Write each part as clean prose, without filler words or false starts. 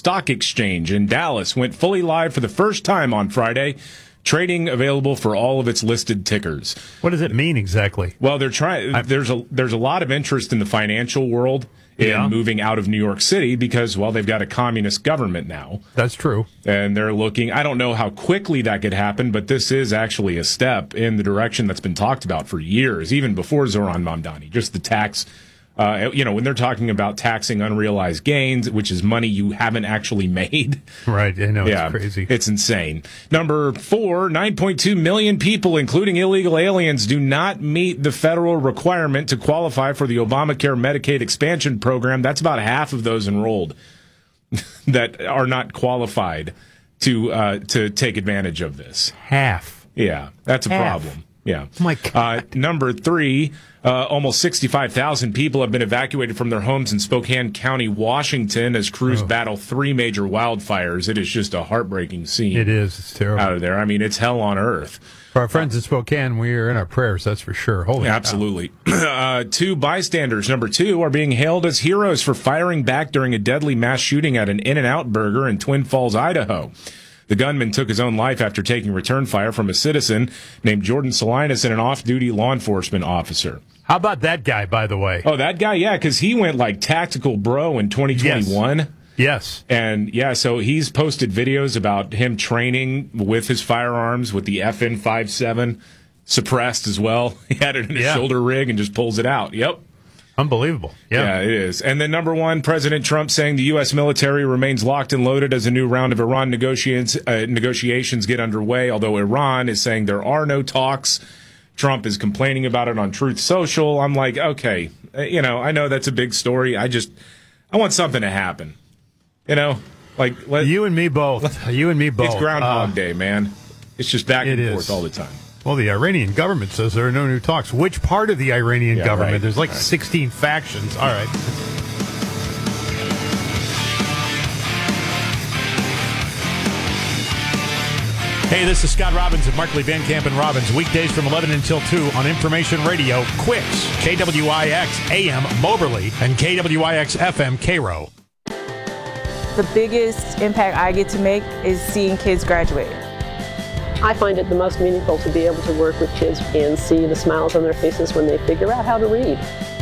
Stock Exchange in Dallas went fully live for the first time on Friday. Trading available for all of its listed tickers. What does it mean exactly? Well, they're trying. There's a lot of interest in the financial world in moving out of New York City because, well, they've got a communist government now. That's true. And they're looking. I don't know how quickly that could happen, but this is actually a step in the direction that's been talked about for years, even before Zoran Mamdani. Just the tax. When they're talking about taxing unrealized gains, which is money you haven't actually made. Right, I know, it's crazy. It's insane. Number 4, 9.2 million people, including illegal aliens, do not meet the federal requirement to qualify for the Obamacare Medicaid expansion program. That's about half of those enrolled that are not qualified to take advantage of this. Half. Yeah, that's a problem. Yeah. Oh my God. Number 3, almost 65,000 people have been evacuated from their homes in Spokane County, Washington, as crews battle 3 major wildfires. It is just a heartbreaking scene. It is. It's terrible. Out of there. I mean, it's hell on earth. For our friends in Spokane, we are in our prayers, that's for sure. Holy Absolutely. 2 bystanders, number 2, are being hailed as heroes for firing back during a deadly mass shooting at an In-N-Out Burger in Twin Falls, Idaho. The gunman took his own life after taking return fire from a citizen named Jordan Salinas and an off-duty law enforcement officer. How about that guy, by the way? Oh, that guy? Yeah, because he went like tactical bro in 2021. Yes. And, so he's posted videos about him training with his firearms with the FN57 suppressed as well. He had it in a shoulder rig and just pulls it out. Yep. Unbelievable. Yeah, it is. And then number 1, President Trump saying the U.S. military remains locked and loaded as a new round of Iran negotiations get underway, although Iran is saying there are no talks. Trump is complaining about it on Truth Social. I'm like, okay, I know that's a big story. I want something to happen. You and me both. It's Groundhog Day, man. It's just back and forth all the time. Well, the Iranian government says there are no new talks. Which part of the Iranian government? Right. There's like 16 factions. All right. Hey, this is Scott Robbins of Markley, Van Camp and Robbins. Weekdays from 11 until 2 on Information Radio, Quicks, KWIX AM Moberly, and KWIX FM Cairo. The biggest impact I get to make is seeing kids graduate. I find it the most meaningful to be able to work with kids and see the smiles on their faces when they figure out how to read.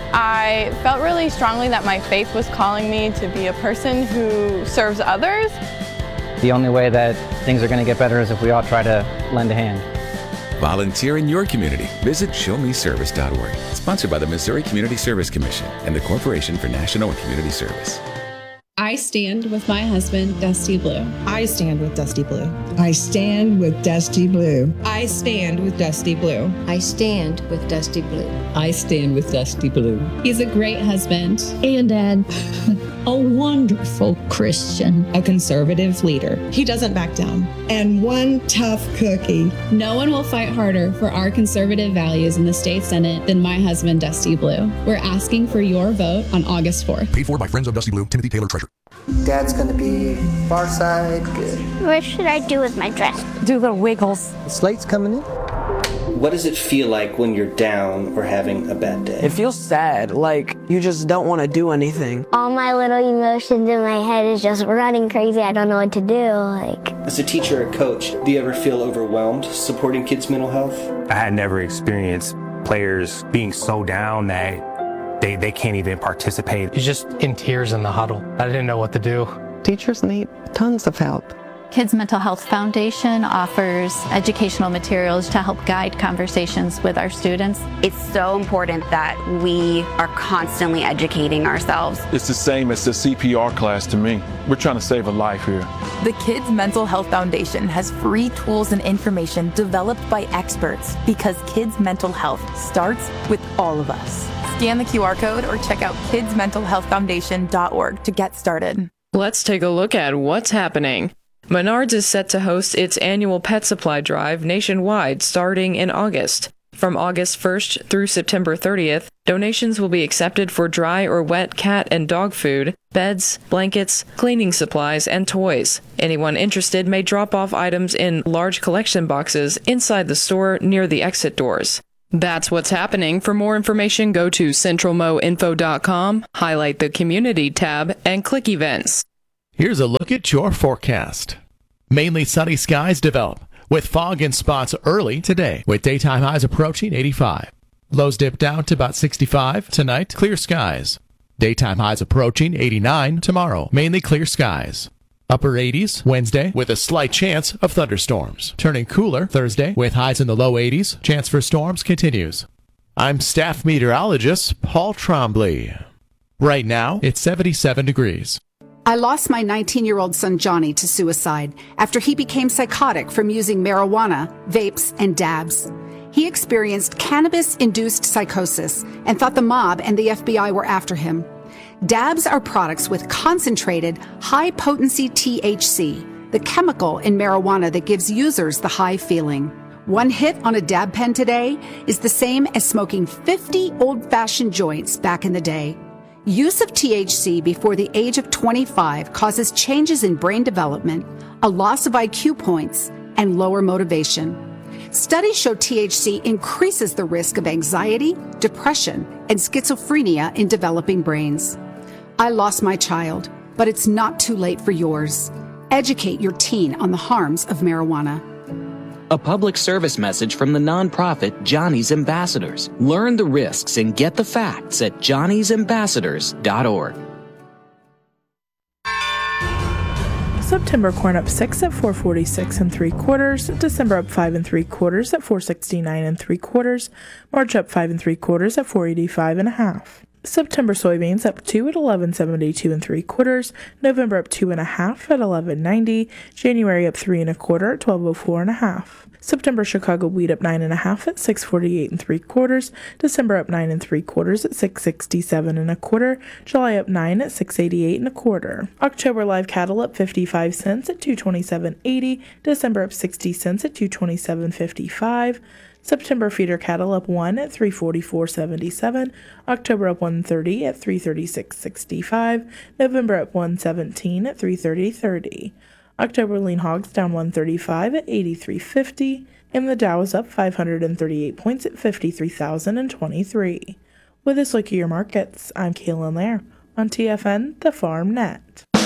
I felt really strongly that my faith was calling me to be a person who serves others. The only way that things are going to get better is if we all try to lend a hand. Volunteer in your community. Visit showmeservice.org. Sponsored by the Missouri Community Service Commission and the Corporation for National and Community Service. I stand with my husband, Dusty Blue. I stand with Dusty Blue. I stand with Dusty Blue. I stand with Dusty Blue. I stand with Dusty Blue. I stand with Dusty Blue. He's a great husband and dad. A wonderful Christian. A conservative leader. He doesn't back down. And one tough cookie. No one will fight harder for our conservative values in the state Senate than my husband, Dusty Blue. We're asking for your vote on August 4th. Paid for by Friends of Dusty Blue, Timothy Taylor, Treasurer. Dad's going to be far side, good. What should I do with my dress? Do little wiggles. The slate's coming in. What does it feel like when you're down or having a bad day? It feels sad, like you just don't want to do anything. All my little emotions in my head is just running crazy. I don't know what to do. As a teacher or coach, do you ever feel overwhelmed supporting kids' mental health? I had never experienced players being so down that they can't even participate. You're just in tears in the huddle. I didn't know what to do. Teachers need tons of help. Kids Mental Health Foundation offers educational materials to help guide conversations with our students. It's so important that we are constantly educating ourselves. It's the same as the CPR class to me. We're trying to save a life here. The Kids Mental Health Foundation has free tools and information developed by experts because kids' mental health starts with all of us. Scan the QR code or check out kidsmentalhealthfoundation.org to get started. Let's take a look at what's happening. Menards is set to host its annual pet supply drive nationwide starting in August. From August 1st through September 30th, donations will be accepted for dry or wet cat and dog food, beds, blankets, cleaning supplies, and toys. Anyone interested may drop off items in large collection boxes inside the store near the exit doors. That's what's happening. For more information, go to centralmoinfo.com, highlight the Community tab, and click Events. Here's a look at your forecast. Mainly sunny skies develop, with fog in spots early today, with daytime highs approaching 85. Lows dip down to about 65 tonight, clear skies. Daytime highs approaching 89 tomorrow, mainly clear skies. Upper 80s Wednesday with a slight chance of thunderstorms. Turning cooler Thursday with highs in the low 80s. Chance for storms continues. I'm staff meteorologist Paul Trombley. Right now, it's 77 degrees. I lost my 19-year-old son Johnny to suicide after he became psychotic from using marijuana, vapes, and dabs. He experienced cannabis-induced psychosis and thought the mob and the FBI were after him. Dabs are products with concentrated, high-potency THC, the chemical in marijuana that gives users the high feeling. One hit on a dab pen today is the same as smoking 50 old-fashioned joints back in the day. Use of THC before the age of 25 causes changes in brain development, a loss of IQ points, and lower motivation. Studies show THC increases the risk of anxiety, depression, and schizophrenia in developing brains. I lost my child, but it's not too late for yours. Educate your teen on the harms of marijuana. A public service message from the nonprofit Johnny's Ambassadors. Learn the risks and get the facts at johnnysambassadors.org. September corn up 6 at 446 3/4. December up 5 3/4 at 469 3/4. March up 5 3/4 at 485 1/2. September soybeans up 2 at 1172 3/4. November up 2 1/2 at 1190. January up 3 1/4 at 1204 1/2. September Chicago wheat up 9 1/2 at 648 3/4. December up 9 3/4 at 667 1/4. July up 9 at 688 1/4. October live cattle up 55 cents at 227.80. December up 60 cents at 227.55. September feeder cattle up 1 at 344.77. October up 130 at 336.65. November up 117 at 330.30. October lean hogs down 135 at 83.50. And the Dow is up 538 points at 53,023. With this look at your markets, I'm Kaylin Lair on TFN, the Farm Net.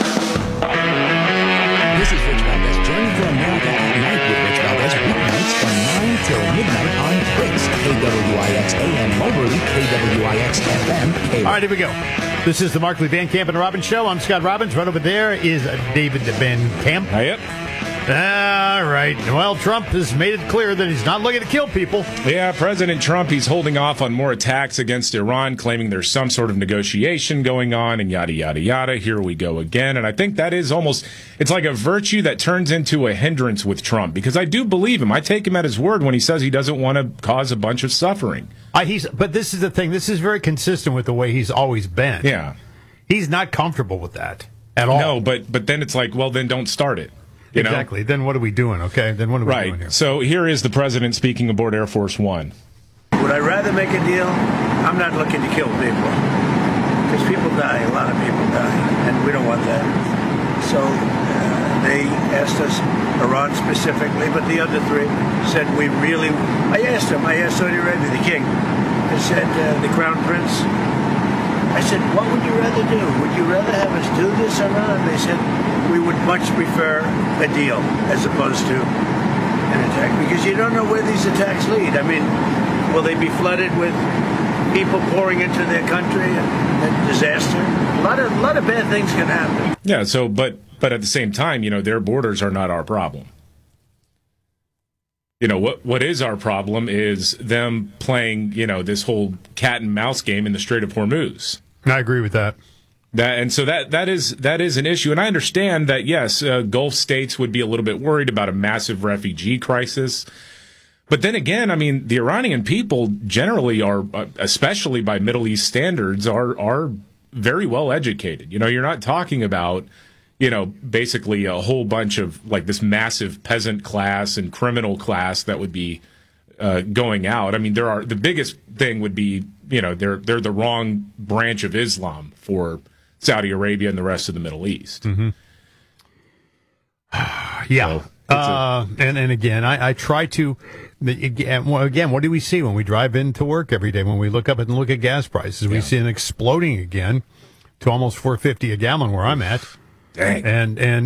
This is Rich Valdez, Journey for America at Night with Rich Valdez, weeknights from 9 till midnight on Quicks, KWIX AM Moberly, KWIX FM. All right, here we go. This is the Markley, Van Camp, and Robbins Show. I'm Scott Robbins. Right over there is David Van Camp. Yep. All right. Well, Trump has made it clear that he's not looking to kill people. Yeah, President Trump, he's holding off on more attacks against Iran, claiming there's some sort of negotiation going on and yada, yada, yada. Here we go again. And I think that is almost, it's like a virtue that turns into a hindrance with Trump, because I do believe him. I take him at his word when he says he doesn't want to cause a bunch of suffering. But this is the thing. This is very consistent with the way he's always been. Yeah. He's not comfortable with that at all. No, but then it's like, well, then don't start it. You exactly. know? Then what are we doing? Okay. Then what are we doing here? So here is the president speaking aboard Air Force One. Would I rather make a deal? I'm not looking to kill people. Because people die. A lot of people die. And we don't want that. So they asked us, Iran specifically, but the other three said we really... I asked Saudi Arabia, the king. I said, the crown prince. I said, what would you rather do? Would you rather have us do this or not? They said, we would much prefer a deal as opposed to an attack, because you don't know where these attacks lead. I mean, will they be flooded with people pouring into their country and disaster? A lot of bad things can happen. Yeah, so, but at the same time, you know, their borders are not our problem. You know, what is our problem is them playing, you know, this whole cat and mouse game in the Strait of Hormuz. I agree with that. And so that is an issue. And I understand that, yes, Gulf states would be a little bit worried about a massive refugee crisis. But then again, I mean, the Iranian people generally are, especially by Middle East standards, are very well educated. You know, you're not talking about, you know, basically a whole bunch of like this massive peasant class and criminal class that would be going out. I mean, the biggest thing would be, you know, they're the wrong branch of Islam for Saudi Arabia and the rest of the Middle East. Mm-hmm. Yeah. So and again, I try to, again, what do we see when we drive into work every day? When we look up and look at gas prices, we see them exploding again to almost $4.50 a gallon where I'm at. Dang. And